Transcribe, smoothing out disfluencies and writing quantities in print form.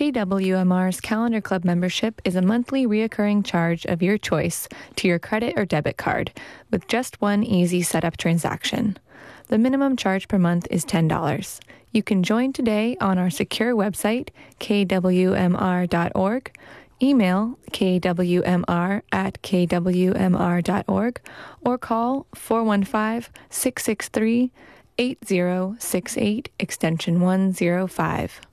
KWMR's Calendar Club membership is a monthly reoccurring charge of your choice to your credit or debit card with just one easy setup transaction. The minimum charge per month is $10. You can join today on our secure website, kwmr.org, email kwmr@kwmr.org, or call 415-663-8068, extension 105.